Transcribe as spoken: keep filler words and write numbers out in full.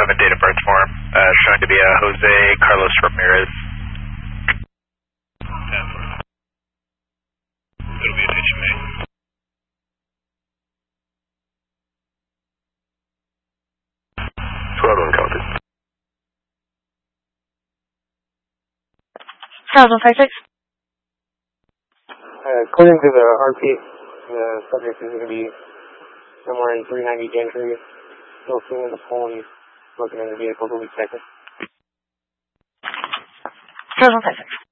have a date of birth for him, uh, showing to be a Jose Carlos Ramirez. It'll be attention made. twelve uncounted. Thousand five six. Uh, according to the R P, the subject is going to be somewhere in three ninety Gentry, still seeing the phone, looking in the vehicle to be second. Thousand five six.